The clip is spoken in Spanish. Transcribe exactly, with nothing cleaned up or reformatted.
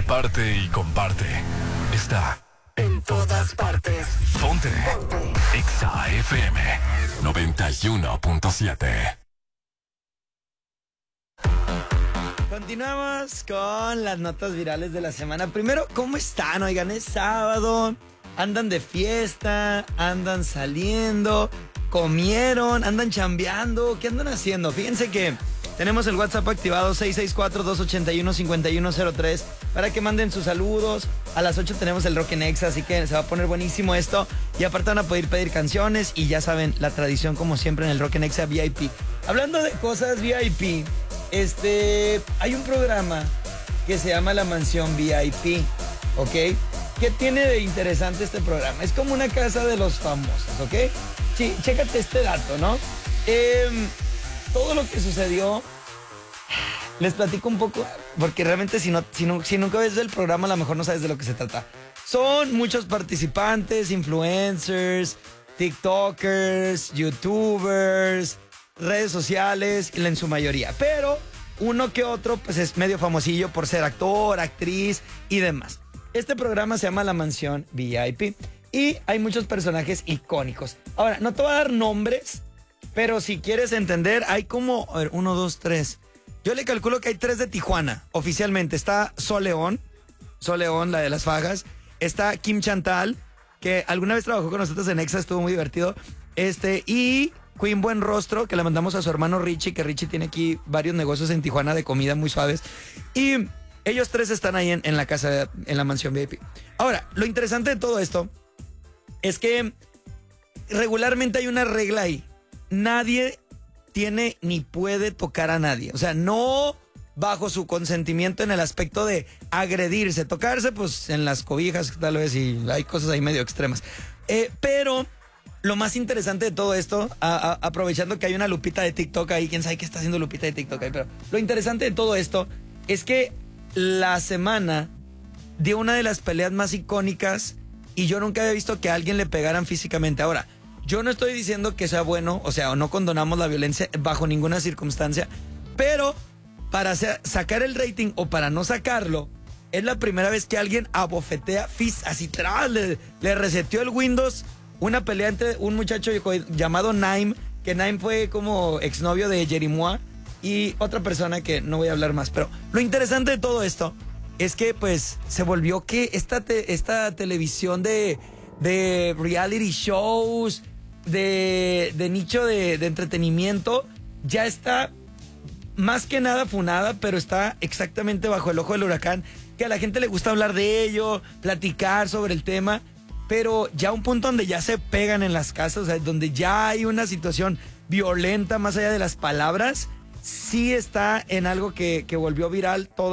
reparte y comparte. Está en todas partes. Ponte. Ponte. Exa F M noventa y uno punto siete. Continuamos con las notas virales de la semana. Primero, ¿cómo están? Oigan, es sábado, andan de fiesta, andan saliendo, comieron, andan chambeando, ¿qué andan haciendo? Fíjense que tenemos el WhatsApp activado seis seis cuatro, dos ocho uno, cinco uno cero tres para que manden sus saludos. A las ocho tenemos el Rock en Exa, así que se va a poner buenísimo esto. Y aparte van a poder pedir canciones y ya saben, la tradición como siempre en el Rock en Exa V I P. Hablando de cosas V I P, este, hay un programa que se llama La Mansión V I P, ¿ok? ¿Qué tiene de interesante este programa? Es como una casa de los famosos, ¿ok? Sí, chécate este dato, ¿no? Eh, todo lo que sucedió, les platico un poco, porque realmente si, no, si, no, si nunca ves el programa, a lo mejor no sabes de lo que se trata. Son muchos participantes, influencers, TikTokers, YouTubers, redes sociales, en su mayoría. Pero uno que otro, pues es medio famosillo por ser actor, actriz y demás. Este programa se llama La Mansión V I P y hay muchos personajes icónicos. Ahora, no te voy a dar nombres, pero si quieres entender, hay como, a ver, uno, dos, tres. Yo le calculo que hay tres de Tijuana, oficialmente. Está Sol León, Sol León, la de las fajas. Está Kim Chantal, que alguna vez trabajó con nosotros en Exa, estuvo muy divertido. Este, y Queen Buenrostro, que la mandamos a su hermano Richie, que Richie tiene aquí varios negocios en Tijuana de comida muy suaves. Y ellos tres están ahí en, en la casa, en la mansión V I P. Ahora, lo interesante de todo esto es que regularmente hay una regla ahí. Nadie tiene ni puede tocar a nadie. O sea, no bajo su consentimiento en el aspecto de agredirse. Tocarse, pues, en las cobijas, tal vez, y hay cosas ahí medio extremas. Eh, pero lo más interesante de todo esto, a, a, aprovechando que hay una Lupita de TikTok ahí, quién sabe qué está haciendo Lupita de TikTok ahí, pero lo interesante de todo esto es que la semana dio una de las peleas más icónicas y yo nunca había visto que a alguien le pegaran físicamente. Ahora, yo no estoy diciendo que sea bueno, o sea, no condonamos la violencia bajo ninguna circunstancia, pero para hacer, sacar el rating o para no sacarlo, es la primera vez que alguien abofetea fis, así tras, le, le reseteó el Windows, una pelea entre un muchacho llamado Naim, que Naim fue como exnovio de Jerimois, y otra persona que no voy a hablar más. Pero lo interesante de todo esto es que pues se volvió que esta, te, esta televisión de, de reality shows, de, de nicho de, de entretenimiento, ya está más que nada funada, pero está exactamente bajo el ojo del huracán, que a la gente le gusta hablar de ello, platicar sobre el tema, pero ya un punto donde ya se pegan en las casas, o sea, donde ya hay una situación violenta más allá de las palabras, sí está en algo que, que volvió viral todo.